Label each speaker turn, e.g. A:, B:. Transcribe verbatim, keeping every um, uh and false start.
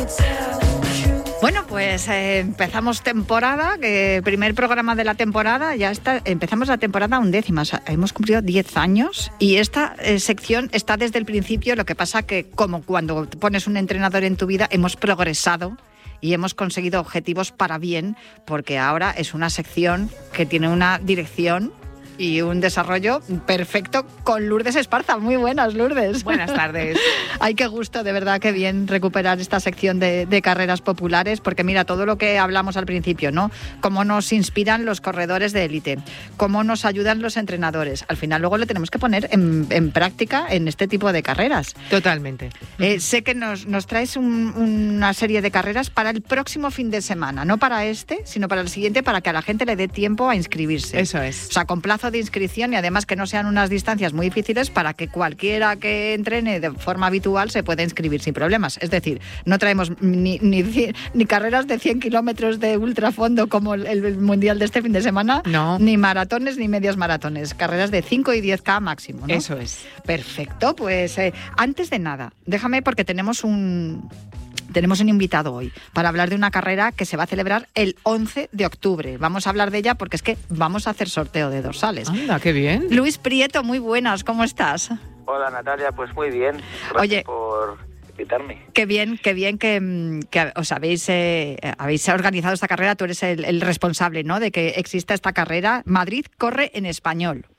A: Bueno, pues eh, empezamos temporada, que primer programa de la temporada, ya está, empezamos la temporada undécima, o sea, hemos cumplido diez años y esta eh, sección está desde el principio, lo que pasa que como cuando pones un entrenador en tu vida, hemos progresado y hemos conseguido objetivos para bien, porque ahora es una sección que tiene una dirección y un desarrollo perfecto con Lourdes Esparza. Muy buenas, Lourdes.
B: Buenas tardes.
A: Ay, qué gusto, de verdad, qué bien recuperar esta sección de, de carreras populares, porque mira, todo lo que hablamos al principio, ¿no? Cómo nos inspiran los corredores de élite, cómo nos ayudan los entrenadores. Al final luego lo tenemos que poner en, en práctica en este tipo de carreras.
B: Totalmente.
A: Eh, sé que nos, nos traes un, una serie de carreras para el próximo fin de semana, no para este, sino para el siguiente, para que a la gente le dé tiempo a inscribirse.
B: Eso es.
A: O sea, con plazo de inscripción y además que no sean unas distancias muy difíciles para que cualquiera que entrene de forma habitual se pueda inscribir sin problemas. Es decir, no traemos ni, ni, ni carreras de cien kilómetros de ultrafondo como el, el mundial de este fin de semana,
B: no.
A: Ni maratones ni medias maratones, carreras de cinco y diez K máximo, ¿no?
B: Eso es.
A: Perfecto, pues eh, antes de nada, déjame porque tenemos un... Tenemos un invitado hoy para hablar de una carrera que se va a celebrar el once de octubre. Vamos a hablar de ella porque es que vamos a hacer sorteo de dorsales.
B: Anda, qué bien.
A: Luis Prieto, muy buenas, ¿cómo estás?
C: Hola Natalia, pues muy bien. Gracias
A: Oye,
C: por invitarme.
A: Qué bien, qué bien que, que os habéis, eh, habéis organizado esta carrera. Tú eres el, el responsable, ¿no?, de que exista esta carrera. Madrid corre en español.